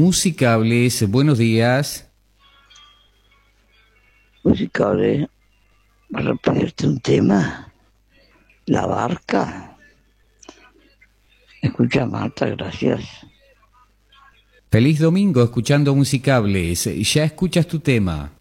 Musicables, buenos días. Musicales, para pedirte un tema. La barca. Escucha, Marta, gracias. Feliz domingo escuchando Musicables. Ya escuchas tu tema.